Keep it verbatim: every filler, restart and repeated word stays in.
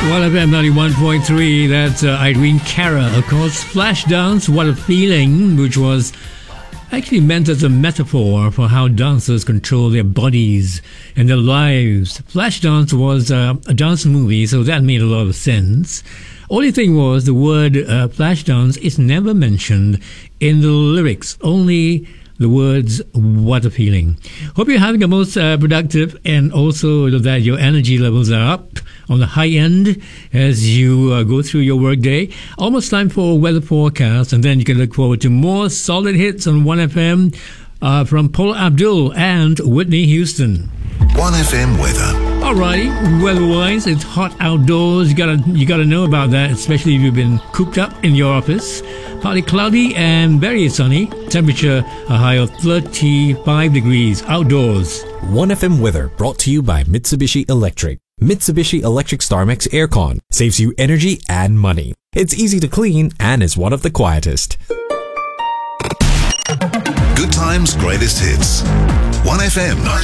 one F M ninety-one point three, that's uh, Irene Cara, of course. Flashdance, What a Feeling, which was actually meant as a metaphor for how dancers control their bodies and their lives. Flashdance was uh, a dance movie, so that made a lot of sense. Only thing was, the word uh, Flashdance is never mentioned in the lyrics, only the words, what a feeling. Hope you're having a most uh, productive, and also that your energy levels are up on the high end as you uh, go through your workday. Almost time for a weather forecast, and then you can look forward to more solid hits on one F M uh, from Paula Abdul and Whitney Houston. one F M weather. Alrighty, weather-wise, it's hot outdoors. You gotta, you gotta know about that, especially if you've been cooped up in your office. Partly cloudy and very sunny. Temperature a high of thirty-five degrees outdoors. one F M weather brought to you by Mitsubishi Electric. Mitsubishi Electric StarMax Aircon saves you energy and money. It's easy to clean and is one of the quietest. Good times, greatest hits. one F M.